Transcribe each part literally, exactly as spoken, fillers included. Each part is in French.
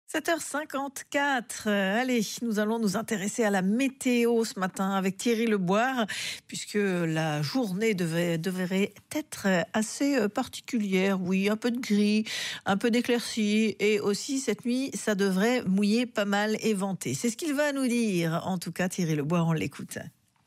sept heures cinquante-quatre. Euh, allez, nous allons nous intéresser à la météo ce matin avec Thierry Leboire, puisque la journée devait, devrait être assez particulière. Oui, un peu de gris, un peu d'éclaircie, et aussi cette nuit, ça devrait mouiller pas mal et venter. C'est ce qu'il va nous dire. En tout cas, Thierry Leboire, on l'écoute.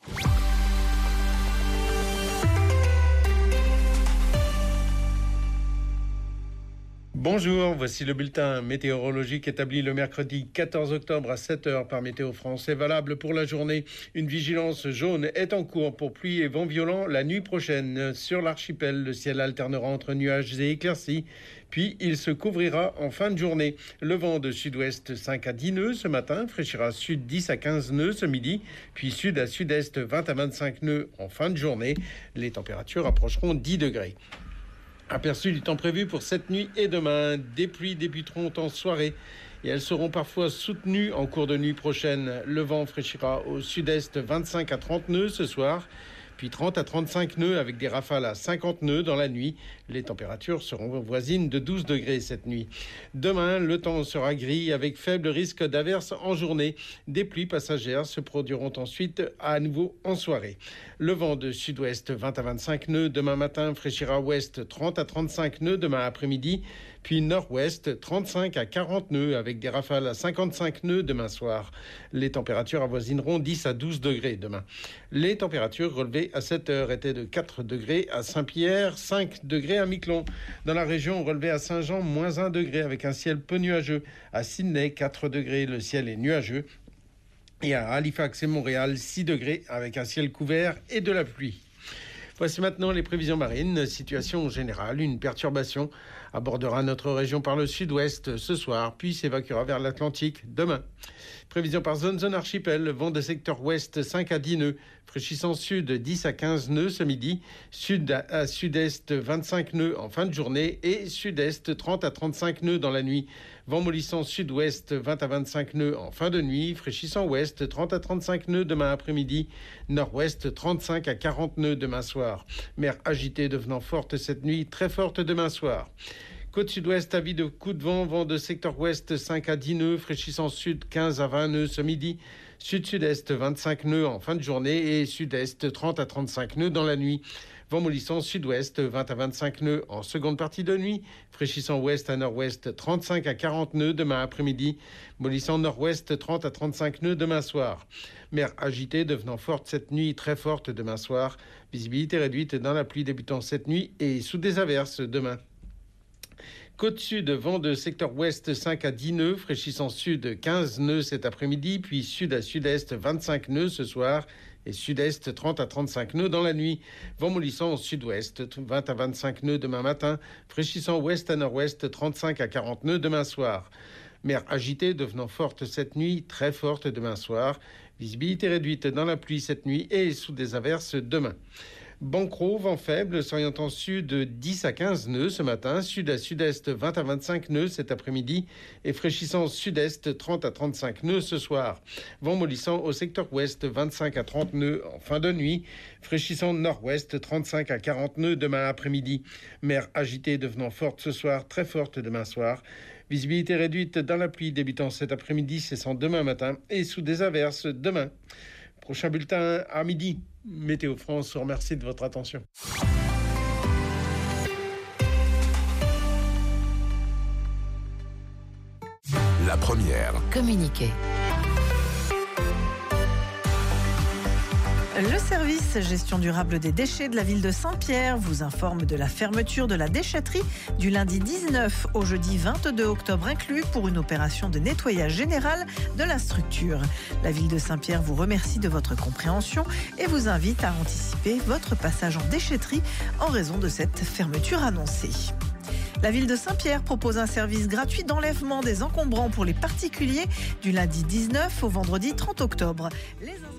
Bonjour, voici le bulletin météorologique établi le mercredi quatorze octobre à sept heures par Météo France. C'est valable pour la journée. Une vigilance jaune est en cours pour pluie et vents violents la nuit prochaine. Sur l'archipel, le ciel alternera entre nuages et éclaircies, puis il se couvrira en fin de journée. Le vent de sud-ouest cinq à dix nœuds ce matin, fraîchira sud dix à quinze nœuds ce midi, puis sud à sud-est vingt à vingt-cinq nœuds en fin de journée. Les températures approcheront dix degrés. Aperçu du temps prévu pour cette nuit et demain. Des pluies débuteront en soirée et elles seront parfois soutenues en cours de nuit prochaine. Le vent fraîchira au sud-est vingt-cinq à trente nœuds ce soir, puis trente à trente-cinq nœuds avec des rafales à cinquante nœuds dans la nuit. Les températures seront voisines de douze degrés cette nuit. Demain, le temps sera gris avec faible risque d'averses en journée. Des pluies passagères se produiront ensuite à nouveau en soirée. Le vent de sud-ouest vingt à vingt-cinq nœuds demain matin fraîchira ouest trente à trente-cinq nœuds demain après-midi, puis nord-ouest trente-cinq à quarante nœuds avec des rafales à cinquante-cinq nœuds demain soir. Les températures avoisineront dix à douze degrés demain. Les températures relevées à sept heures étaient de quatre degrés à Saint-Pierre, cinq degrés à Miquelon. Dans la région, relevé à Saint-Jean, moins un degré avec un ciel peu nuageux. À Sydney, quatre degrés, le ciel est nuageux. Et à Halifax et Montréal, six degrés avec un ciel couvert et de la pluie. Voici maintenant les prévisions marines. Situation générale, une perturbation abordera notre région par le sud-ouest ce soir, puis s'évacuera vers l'Atlantique demain. Prévision par zone, zone archipel, vent de secteur ouest cinq à dix nœuds, fraîchissant sud dix à quinze nœuds ce midi, sud à sud-est vingt-cinq nœuds en fin de journée et sud-est trente à trente-cinq nœuds dans la nuit. Vent mollissant sud-ouest vingt à vingt-cinq nœuds en fin de nuit, fraîchissant ouest trente à trente-cinq nœuds demain après-midi, nord-ouest trente-cinq à quarante nœuds demain soir. Mer agitée devenant forte cette nuit, très forte demain soir. Côte sud-ouest, avis de coup de vent, vent de secteur ouest cinq à dix nœuds, fraîchissant sud quinze à vingt nœuds ce midi, sud-sud-est vingt-cinq nœuds en fin de journée et sud-est trente à trente-cinq nœuds dans la nuit. Vent mollissant sud-ouest vingt à vingt-cinq nœuds en seconde partie de nuit, fraîchissant ouest à nord-ouest trente-cinq à quarante nœuds demain après-midi, mollissant nord-ouest trente à trente-cinq nœuds demain soir. Mer agitée devenant forte cette nuit, très forte demain soir, visibilité réduite dans la pluie débutant cette nuit et sous des averses demain. Côte sud, vent de secteur ouest cinq à dix nœuds, fraîchissant sud quinze nœuds cet après-midi, puis sud à sud-est vingt-cinq nœuds ce soir et sud-est trente à trente-cinq nœuds dans la nuit. Vent mollissant au sud-ouest vingt à vingt-cinq nœuds demain matin, fraîchissant ouest à nord-ouest trente-cinq à quarante nœuds demain soir. Mer agitée devenant forte cette nuit, très forte demain soir. Visibilité réduite dans la pluie cette nuit et sous des averses demain. Banquereau, vent faible, s'orientant sud dix à quinze nœuds ce matin, sud à sud-est vingt à vingt-cinq nœuds cet après-midi et fraîchissant sud-est trente à trente-cinq nœuds ce soir. Vent mollissant au secteur ouest vingt-cinq à trente nœuds en fin de nuit, fraîchissant nord-ouest trente-cinq à quarante nœuds demain après-midi. Mer agitée devenant forte ce soir, très forte demain soir. Visibilité réduite dans la pluie débutant cet après-midi, cessant demain matin et sous des averses demain. Prochain bulletin à midi. Météo France vous remercie de votre attention. La première. Communiquer. Le service gestion durable des déchets de la ville de Saint-Pierre vous informe de la fermeture de la déchetterie du lundi dix-neuf au jeudi vingt-deux octobre inclus pour une opération de nettoyage général de la structure. La ville de Saint-Pierre vous remercie de votre compréhension et vous invite à anticiper votre passage en déchetterie en raison de cette fermeture annoncée. La ville de Saint-Pierre propose un service gratuit d'enlèvement des encombrants pour les particuliers du lundi dix-neuf au vendredi trente octobre. Les